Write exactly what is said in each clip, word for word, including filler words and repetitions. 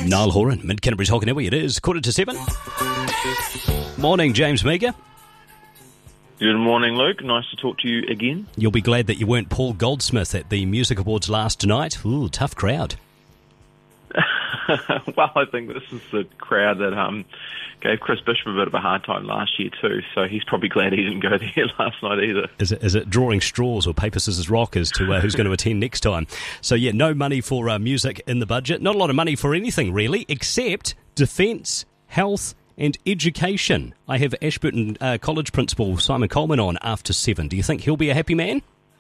Niall Horan, Mid-Canterbury's Hokanui. It is quarter to seven. Morning, James Meagher. Good morning, Luke. Nice to talk to you again. You'll be glad that you weren't Paul Goldsmith at the Music Awards last night. Ooh, tough crowd. Well, I think this is the crowd that um, gave Chris Bishop a bit of a hard time last year too, so he's probably glad he didn't go there last night either. Is it, is it drawing straws or paper, scissors, rock as to uh, who's going to attend next time? So yeah, no money for uh, music in the budget. Not a lot of money for anything really, except defence, health and education. I have Ashburton uh, College Principal Simon Coleman on after seven. Do you think he'll be a happy man?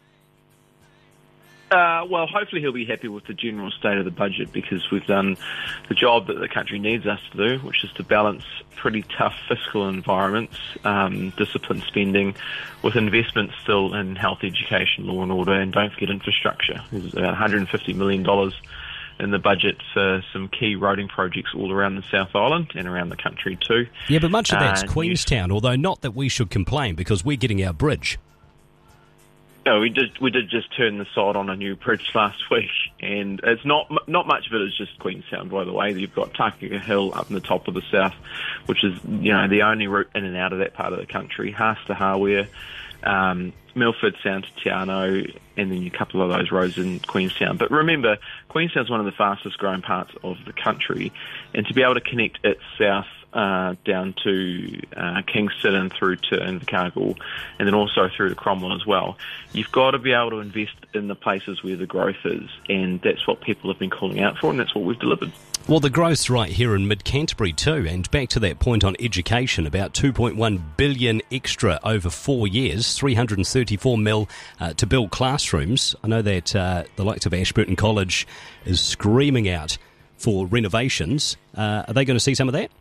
Uh, well, hopefully he'll be happy with the general state of the budget, because we've done the job that the country needs us to do, which is to balance pretty tough fiscal environments, um, disciplined spending, with investment still in health, education, law and order, and don't forget infrastructure. There's about one hundred fifty million dollars in the budget for some key roading projects all around the South Island and around the country too. Yeah, but much of that's uh, Queenstown, although not that we should complain, because we're getting our bridge. No, we did. We did just turn the sod on a new bridge last week, and it's not not much of it is just Queenstown. By the way, you've got Takaka Hill up in the top of the south, which is you know the only route in and out of that part of the country. Haas to Hawea, um, Milford, Sound to Te Anau, and then a couple of those roads in Queenstown. But remember, Queenstown's one of the fastest growing parts of the country, and to be able to connect its south Uh, down to uh, Kingston and through to Invercargill, and then also through to Cromwell as well. You've got to be able to invest in the places where the growth is, and that's what people have been calling out for, and that's what we've delivered. Well, the growth's right here in Mid-Canterbury too, and back to that point on education, about two point one billion dollars extra over four years, three hundred thirty-four mil uh, to build classrooms. I know that uh, the likes of Ashburton College is screaming out for renovations. Uh, are they going to see some of that?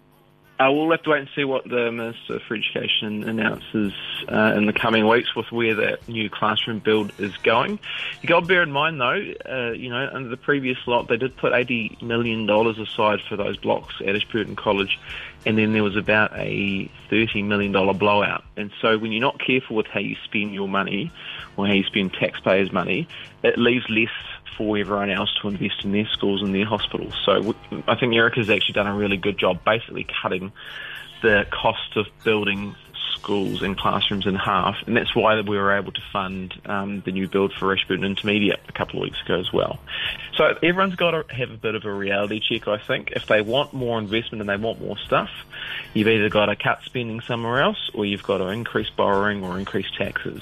Uh, we'll have to wait and see what the Minister for Education announces uh, in the coming weeks with where that new classroom build is going. You've got to bear in mind, though, uh, you know, under the previous lot, they did put eighty million dollars aside for those blocks at Ashburton College, and then there was about a thirty million dollars blowout. And so when you're not careful with how you spend your money, or how you spend taxpayers' money, it leaves less for everyone else to invest in their schools and their hospitals. So I think Erica's actually done a really good job basically cutting the cost of building schools and classrooms in half, and that's why we were able to fund um, the new build for Ashburton Intermediate a couple of weeks ago as well. So everyone's got to have a bit of a reality check, I think. If they want more investment and they want more stuff, you've either got to cut spending somewhere else, or you've got to increase borrowing or increase taxes.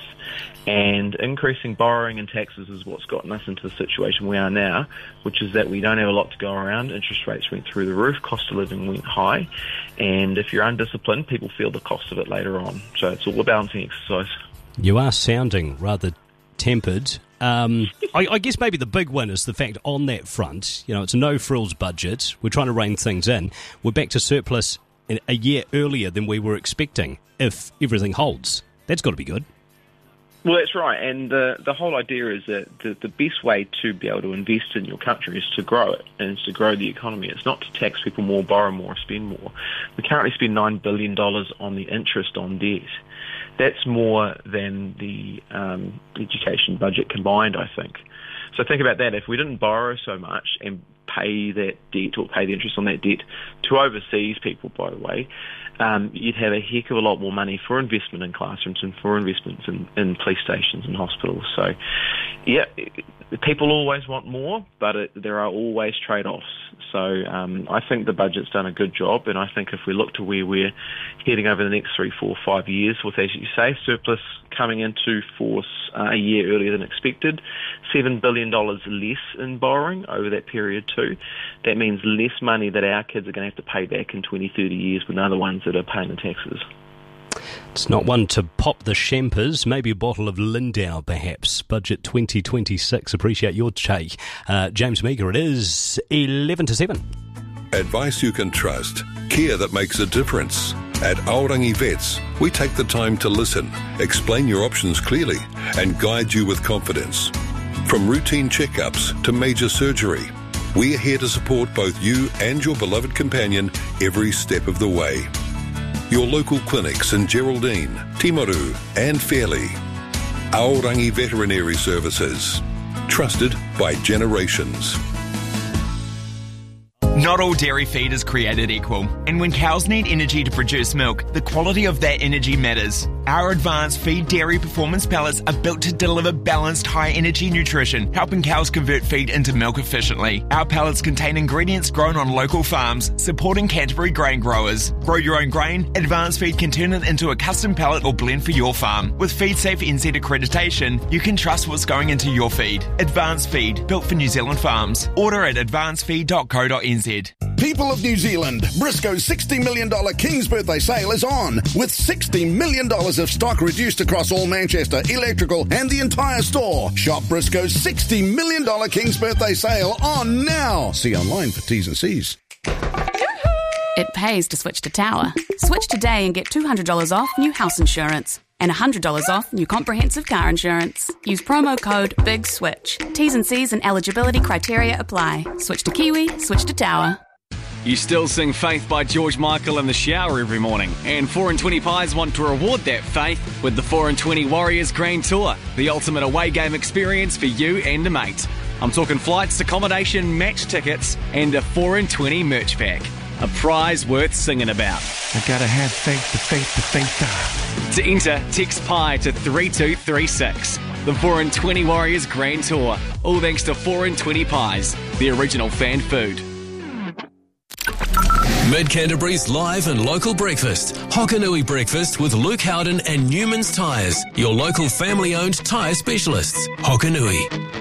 And increasing borrowing and taxes is what's gotten us into the situation we are now, which is that we don't have a lot to go around. Interest rates went through the roof, cost of living went high, and if you're undisciplined, people feel the cost of it later on. So it's all a balancing exercise. You are sounding rather tempered. Um, I, I guess maybe the big win is the fact on that front, you know, it's a no-frills budget. We're trying to rein things in. We're back to surplus in a year earlier than we were expecting, if everything holds. That's got to be good. Well, that's right, and the the whole idea is that the, the best way to be able to invest in your country is to grow it, and it's to grow the economy. It's not to tax people more, borrow more, spend more. We currently spend nine billion dollars on the interest on debt. That's more than the um, education budget combined, I think. So think about that. If we didn't borrow so much and pay that debt, or pay the interest on that debt to overseas people, by the way, um, you'd have a heck of a lot more money for investment in classrooms and for investments in, in police stations and hospitals. So, yeah, people always want more, but it, there are always trade-offs. So um, I think the budget's done a good job, and I think if we look to where we're heading over the next three, four, five years with, as you say, surplus coming into force uh, a year earlier than expected, seven billion dollars less in borrowing over that period too. That means less money that our kids are going to have to pay back in twenty, thirty years with other ones that are paying the taxes. It's not one to pop the champers, maybe a bottle of Lindau perhaps. Budget twenty twenty-six, appreciate your take. Uh, James Meagher, it is eleven to seven. Advice you can trust, care that makes a difference. At Aorangi Vets, we take the time to listen, explain your options clearly, and guide you with confidence. From routine checkups to major surgery, we're here to support both you and your beloved companion every step of the way. Your local clinics in Geraldine, Timaru and Fairley. Aorangi Veterinary Services. Trusted by generations. Not all dairy feed is created equal, and when cows need energy to produce milk, the quality of that energy matters. Our advanced feed dairy performance pellets are built to deliver balanced, high-energy nutrition, helping cows convert feed into milk efficiently. Our pellets contain ingredients grown on local farms, supporting Canterbury grain growers. Grow your own grain, Advanced Feed can turn it into a custom pellet or blend for your farm. With FeedSafe N Z accreditation, you can trust what's going into your feed. Advanced Feed, built for New Zealand farms. Order at advanced feed dot co dot n z. People of New Zealand, Briscoe's sixty million dollars King's Birthday Sale is on, with sixty million dollars of stock reduced across all Manchester, Electrical and the entire store. Shop Briscoe's sixty million dollars King's Birthday Sale on now. See online for T's and C's. It pays to switch to Tower. Switch today and get two hundred dollars off new house insurance and one hundred dollars off new comprehensive car insurance. Use promo code BIGSWITCH. T's and C's and eligibility criteria apply. Switch to Kiwi, switch to Tower. You still sing Faith by George Michael in the shower every morning. And four and twenty Pies want to reward that faith with the four and twenty Warriors Grand Tour, the ultimate away game experience for you and a mate. I'm talking flights, accommodation, match tickets, and a four and twenty merch pack. A prize worth singing about. I gotta have faith, the faith, the faith. To enter, text PIE to three two three six. The four and twenty Warriors Grand Tour. All thanks to four and twenty Pies, the original fan food. Mid Canterbury's live and local breakfast. Hokanui Breakfast with Luke Howden and Newman's Tyres, your local family-owned tyre specialists. Hokanui.